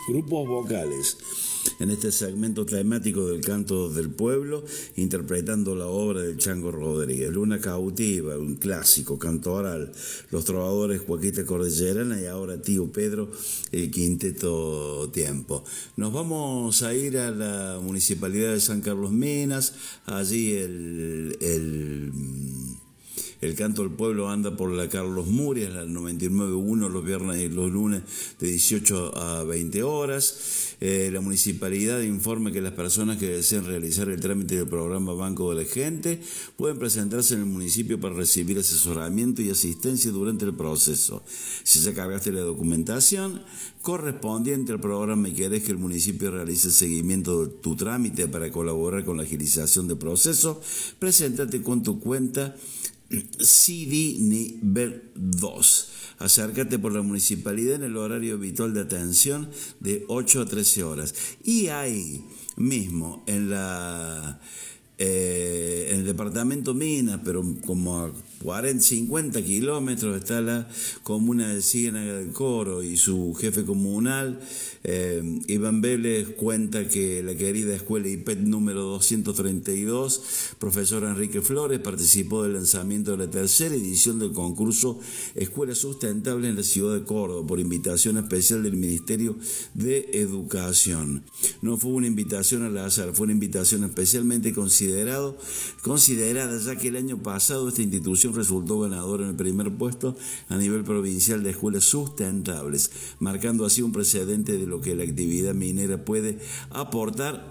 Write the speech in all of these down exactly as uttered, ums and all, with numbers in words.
grupos vocales en este segmento temático del canto del pueblo, interpretando la obra del Chango Rodríguez. Luna Cautiva, un clásico, canto oral, Los Trovadores, Joaquita Cordillerana, y ahora Tío Pedro, el Quinteto Tiempo. Nos vamos a ir a la Municipalidad de San Carlos Minas. Allí el... el El canto del pueblo anda por la Carlos Murias, la noventa y nueve punto uno, los viernes y los lunes de dieciocho a veinte horas. Eh, la municipalidad informa que las personas que deseen realizar el trámite del programa Banco de la Gente pueden presentarse en el municipio para recibir asesoramiento y asistencia durante el proceso. Si ya cargaste la documentación correspondiente al programa y querés que el municipio realice el seguimiento de tu trámite para colaborar con la agilización del proceso, preséntate con tu cuenta C D nivel dos. Acércate por la municipalidad en el horario habitual de atención de ocho a trece horas. Y ahí mismo, en la eh, en el departamento Minas, pero como a cuarenta, cincuenta kilómetros, está la comuna de Ciénaga del Coro, y su jefe comunal, eh, Iván Vélez, cuenta que la querida escuela I P E T número doscientos treinta y dos, profesor Enrique Flores, participó del lanzamiento de la tercera edición del concurso Escuela Sustentable en la ciudad de Córdoba, por invitación especial del Ministerio de Educación. No fue una invitación al azar, fue una invitación especialmente considerado, considerada, ya que el año pasado esta institución resultó ganadora en el primer puesto a nivel provincial de escuelas sustentables, marcando así un precedente de lo que la actividad minera puede aportar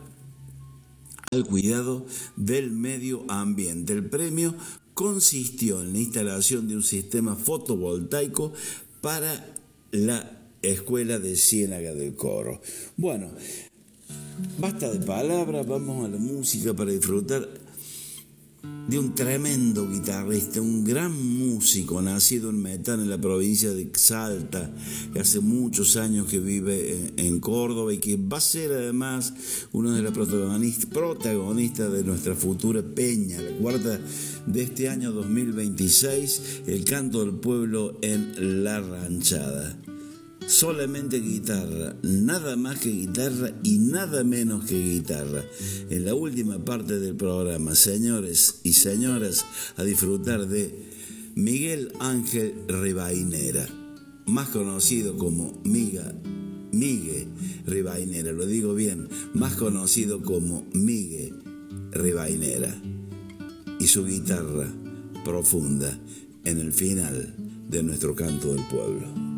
al cuidado del medio ambiente. El premio consistió en la instalación de un sistema fotovoltaico para la escuela de Ciénaga del Coro. Bueno, basta de palabras, vamos a la música para disfrutar de un tremendo guitarrista, un gran músico, nacido en Metán, en la provincia de Salta, que hace muchos años que vive en, en Córdoba, y que va a ser además uno de los protagonistas, protagonistas de nuestra futura peña, la cuarta de este año dos mil veintiséis, el canto del pueblo en La Ranchada. Solamente guitarra, nada más que guitarra y nada menos que guitarra. En la última parte del programa, señores y señoras, a disfrutar de Miguel Ángel Rivainera, más conocido como Miga, Migue Rivainera, lo digo bien, más conocido como Migue Rivainera, y su guitarra profunda en el final de nuestro canto del pueblo.